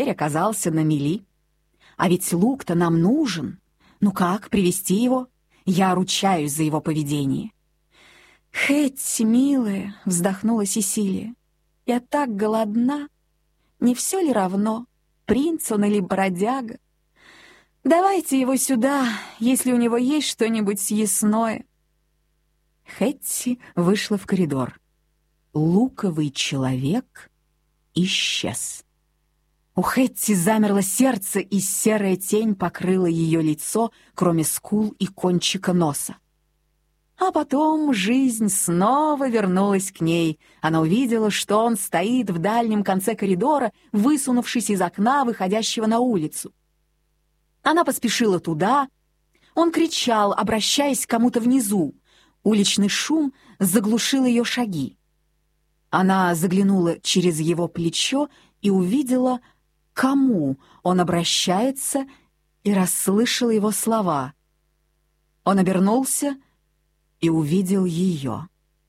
теперь оказался на мели. А ведь лук-то нам нужен. Ну как, привезти его? Я ручаюсь за его поведение». «Хэтти, милая», — вздохнула Сесилия, — «я так голодна. Не все ли равно, принц он или бродяга? Давайте его сюда, если у него есть что-нибудь съестное». Хэтти вышла в коридор. Луковый человек исчез. У Хэтти замерло сердце, и серая тень покрыла ее лицо, кроме скул и кончика носа. А потом жизнь снова вернулась к ней. Она увидела, что он стоит в дальнем конце коридора, высунувшись из окна, выходящего на улицу. Она поспешила туда. Он кричал, обращаясь к кому-то внизу. Уличный шум заглушил ее шаги. Она заглянула через его плечо и увидела, к кому он обращается, и расслышала его слова. Он обернулся и увидел ее.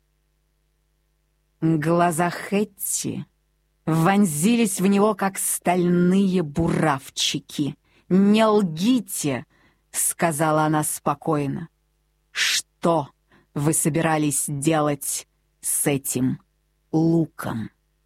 Глаза Хэтти вонзились в него, как стальные буравчики. «Не лгите!» — сказала она спокойно. «Что вы собирались делать с этим луком?»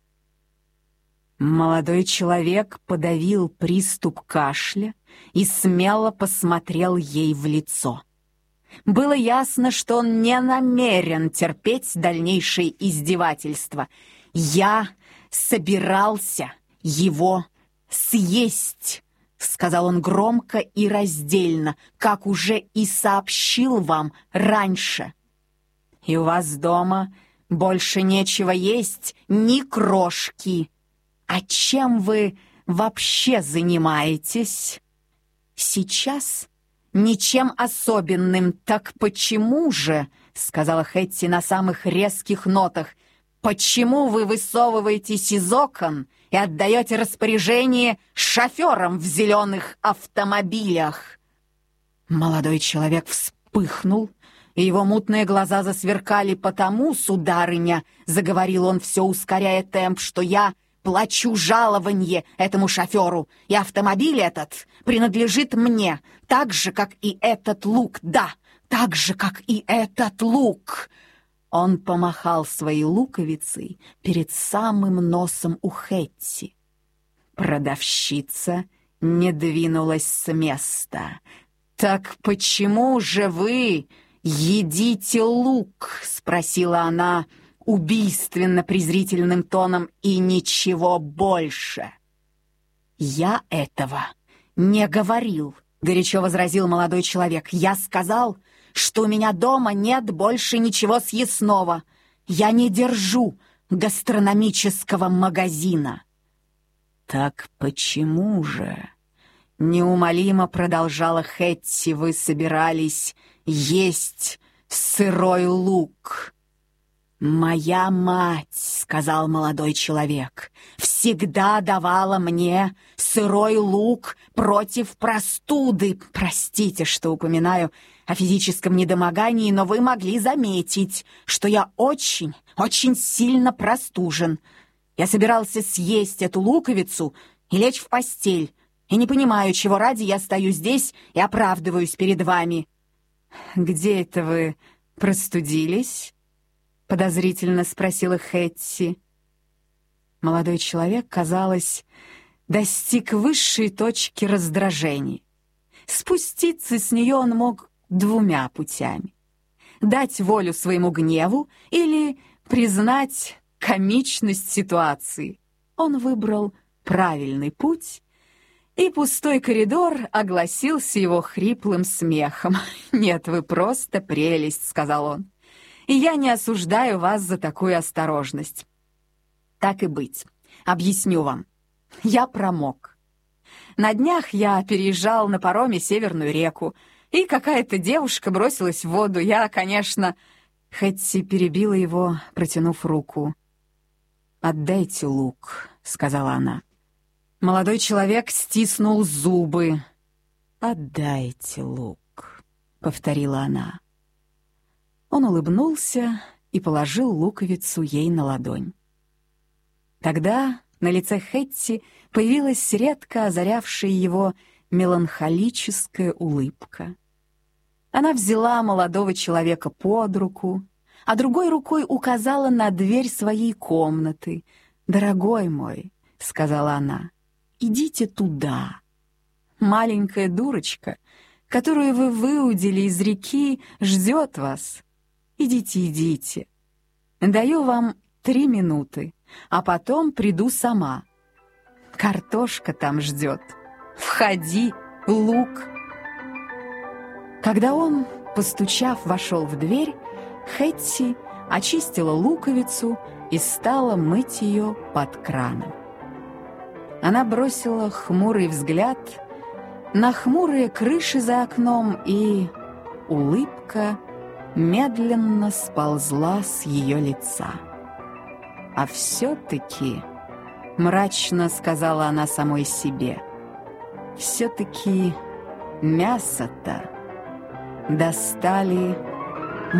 Молодой человек подавил приступ кашля и смело посмотрел ей в лицо. Было ясно, что он не намерен терпеть дальнейшее издевательство. «Я собирался его съесть», — сказал он громко и раздельно, как уже и сообщил вам раньше. «И у вас дома больше нечего есть, ни крошки. А чем вы вообще занимаетесь?» «Сейчас ничем особенным. Так почему же, — сказала Хэтти на самых резких нотах, — почему вы высовываетесь из окон и отдаете распоряжение шоферам в зеленых автомобилях?» Молодой человек вспыхнул, и его мутные глаза засверкали. «Потому, сударыня, — заговорил он, все ускоряя темп, — что я плачу жалованье этому шоферу, и автомобиль этот принадлежит мне, так же, как и этот лук, да, так же, как и этот лук». Он помахал своей луковицей перед самым носом у Хэтти. Продавщица не двинулась с места. «Так почему же вы едите лук?» — спросила она убийственно-презрительным тоном, «и ничего больше». «Я этого не говорил», — горячо возразил молодой человек. «Я сказал, что у меня дома нет больше ничего съестного. Я не держу гастрономического магазина». «Так почему же?» — неумолимо продолжала Хэтти, «вы собирались есть сырой лук?» «Моя мать, — сказал молодой человек, — всегда давала мне сырой лук против простуды. Простите, что упоминаю о физическом недомогании, но вы могли заметить, что я очень, очень сильно простужен. Я собирался съесть эту луковицу и лечь в постель, и не понимаю, чего ради я стою здесь и оправдываюсь перед вами». «Где это вы простудились?» — подозрительно спросила Хэтти. Молодой человек, казалось, достиг высшей точки раздражения. Спуститься с нее он мог двумя путями: дать волю своему гневу или признать комичность ситуации. Он выбрал правильный путь, и пустой коридор огласился его хриплым смехом. «Нет, вы просто прелесть», — сказал он. «И я не осуждаю вас за такую осторожность. Так и быть, объясню вам. Я промок. На днях я переезжал на пароме Северную реку, и какая-то девушка бросилась в воду. Я, конечно...» Хэтти перебила его, протянув руку. «Отдайте лук», — сказала она. Молодой человек стиснул зубы. «Отдайте лук», — повторила она. Он улыбнулся и положил луковицу ей на ладонь. Тогда На лице Хэтти появилась редко озарявшая его меланхолическая улыбка. Она взяла молодого человека под руку, а другой рукой указала на дверь своей комнаты. «Дорогой мой», — сказала она, — «идите туда. Маленькая дурочка, которую вы выудили из реки, ждет вас. Идите, идите. Даю вам 3 минуты, а потом приду сама. Картошка там ждет. Входи, лук». Когда он, постучав, вошел в дверь, Хэтти очистила луковицу и стала мыть ее под краном. Она бросила хмурый взгляд на хмурые крыши за окном, и улыбка медленно сползла с ее лица. «А все-таки», — мрачно сказала она самой себе, — «все-таки мясо-то достали